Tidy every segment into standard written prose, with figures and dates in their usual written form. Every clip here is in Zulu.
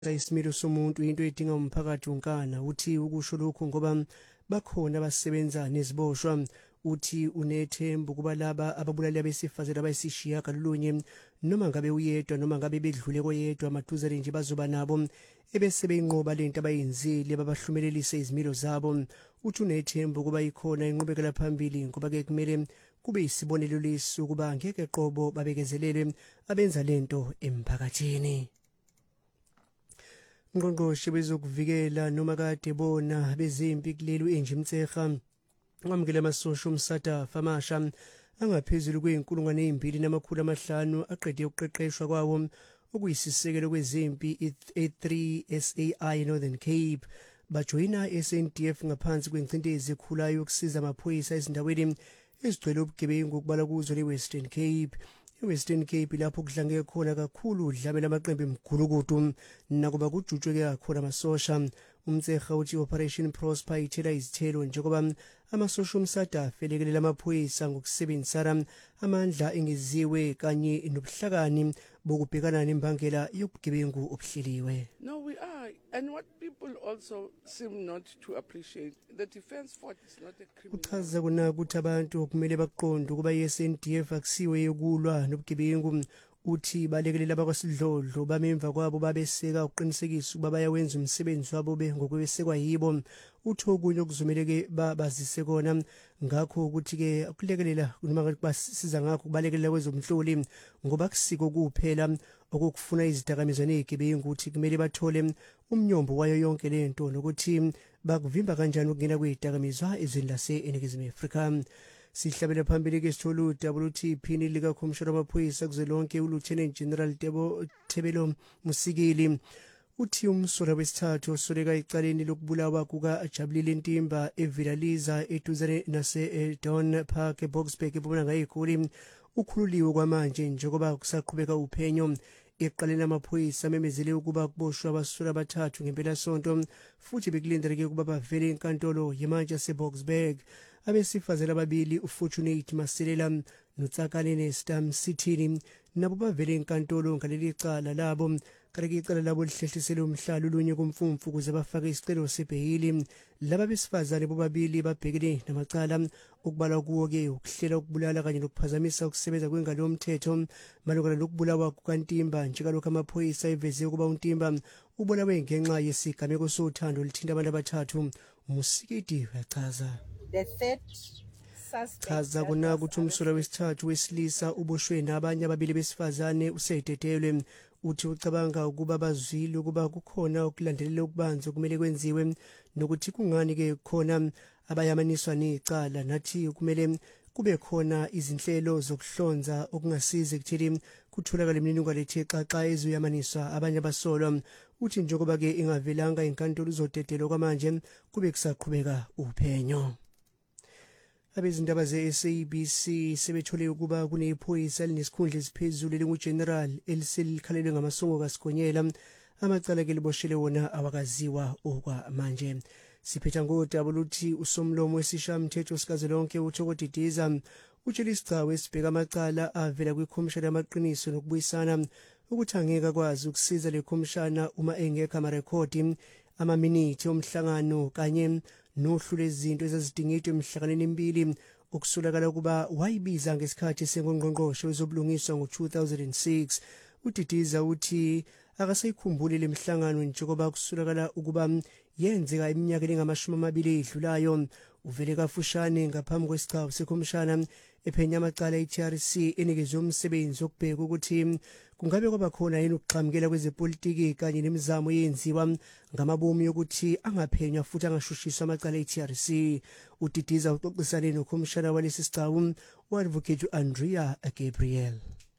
isimilo somuntu into edinga umphakathi wonkana. Uthi ukusho lokhu ngoba bakhona abasebenza neziboshwa. Uthi unethemba kuba laba ababulali abesifazane abayisishiya kalulunye noma ngabe uyedwa noma ngabe bedlule koyedwa amaduzane nje bazoba nabo ebese beyinqoba lento abayenzile babahlumelelise izimilo zabo. Uthi unethemba kuba ikhona inqubekela phambili ngoba ke kumele kube isibonelo leso kuba ngeke qobo babekezelele abenza lento emphakathini. Ngqongqoshe bezokuvikela noma kade bona bezempi kuleli enjimtseha ngamukela amasosha omsatafa amasha angaphezulu kwe-2,500 aqede ukuqeqeshwa kwawo okuyisisekelo kwezempi e3 SAI Northern Cape bajoyina SNDF ngaphansi kwencindezi ekhulayo yokusiza amaphoyisa ezindaweni ezigcwele ubugebengu ukubala kuzo le-Western Cape. I-Western Cape lapho kudlange khona kakhulu udlame lamaqembu emgulukudu nakuba kujutshwe kakhona amasosha. Umtseha uthi Operation Prosper ithela izithelo njengoba amasosha omsatafa elekelela amaphoyisa ngokusebenzisana amandla engeziwe kanye nobuhlakani bokubhekana nembangela yobugebengu obuhleliwe. No, we are. And what people also seem not to appreciate, the Defence Force is not a criminal. Uchaza kuna ukuthi abantu kumele baqonde ukuba i-SNDF akusiwe yokulwa nobugebengu. Uthi balekelela bakwasidlodlo bamemva kwabo babeseka uqinisekisa ukuba bayawenza umsebenzi wabo ngokwesekwa yibo. Uthi okunye okuzomeleke bazise kona ngakho ukuthi-ke ukulekelela noma basiza ngakho kubalekelela kwezomhloli ngoba kusiko kuphela okufuna izidakamizwa nezigebengu ukuthi kumele bathole umnyombo wayo yonke lento nokuthi bakuvimba kanjani ukungena kwezidakamizwa ezweni lase-Eningizimu Afrika. Sihlabela phambili ke sithola uWTP lika Khomishana wamaphoyisa kuzwelonke uLieutenant General Thebelo Musikili. Uthi umsolwa wesithathu osoleka icaleni lokubulawa kukaJabulile Ntimba eVilaliza eduzane nase-Don Park eBoksburg eMpumalanga yeGoli ukhululiwe kwamanje njengoba kusaqhubeka uphenyo. Eqaleni amaphoyisa memezele ukuba kuboshwa abasolwa abathathu ngempelasonto futhi bekulindeleke ukuba bavele enkantolo yamanje yaseBoksburg. Abesifazane ababili uFortunate Maselela noTsakane Nestam Sithini nabo bavele enkantolo ngaleli cala labo. Kanti icala labo lihlehlisele umhlalo olunye kumfumfu ukuze bafake isicelo sebheyili. Laba besifazane bobabili babhekene namacala okubalwa kuwo-ke ukuhlela ukubulala kanye nokuphazamisa ukusebenza kwengalo yomthetho malungana nokubulawa kukaNtimba njengalokhu amaphoyisa eveze ukuba uNtimba ubulawe ngenxa yesigameko sothando lithinta abantu abathathu. Musikidi wachaza. The third Chaza kuna ukuthi umsolwa wesithathu wesilisa uboshwe nabanye ababili besifazane usededelwe. Uthi ucabanga ukuba bazwile ukuba kukhona ukulandelela ukubanzi okumele kwenziwe nokuthi kungani ke khona abayamaniswa necala nathi kumele kube khona izinhlelo zokuhlonza okungasiza ekutheni kutholakala imininingwane ethe xaxa eziyamaniswa abanye abasolwa. Uthi njengoba ke ingavelanga inkantolo uzodedelwa kwamanje kube kusaqhubeka uphenyo. Abezindaba ze-SABC sebethole ukuba kunephoyisa elinesikhundla esiphezulu elingugeneral eliselikhalelwe ngamasongo kaSigonyela amacala ke liboshele wona awakaziwa okwamanje. Siphetha ngodaba luthi usomlomo wesishamthetho sikazwelonke uThokodidisa utshela isigcawu esibheka amacala avela kwikhomishana yamaqiniso nokubuyisana ukuthi angeke akwazi ukusiza le khomishana uma engekho amarekhodi amaminithi omhlangano kanye nohlu lwezinto ezazidingidwe emihlanganweni emibili okusolakala ukuba wayibiza ngesikhathi sengqongqoshe wezobulungiswa ngo-2006. uDidiza uthi akasayikhumbuli le mihlangano njengoba kusolakala ukuba yenzeka iminyaka engama-20 edlulayo. Uvele kafushane ngaphambi kwesigcawu sekhomishana ephenya amacala e-TRC enikezwe umsebenzi wokubheka ukuthi kungabe kwaba khona yini ukuxhamukela kwezepolitiki kanye nemizamo yenziwa ngamabomu yokuthi angaphenywa futhi angashushiswa amacala e-TRC. uDidiza uxoxisane nokhomishana walesi sigcawu u-Advocate Andrea Gabriel.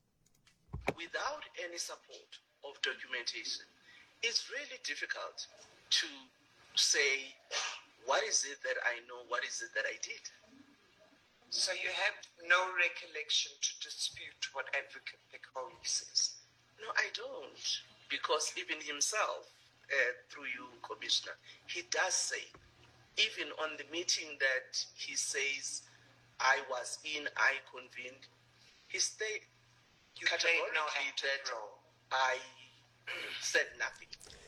Without any support of documentation, it's really difficult to say, what is it that I know, what is it that I did? So you have no recollection to dispute what Advocate Pekoli says? No, I don't. Because even himself, through you, Commissioner, he does say, even on the meeting that he says, I was in, I convened, he stayed You played no categorically active that role. I said nothing.